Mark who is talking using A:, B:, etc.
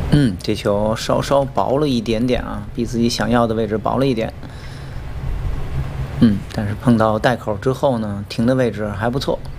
A: 这球稍稍薄了一点点啊，比自己想要的位置薄了一点。但是碰到袋口之后呢，停的位置还不错。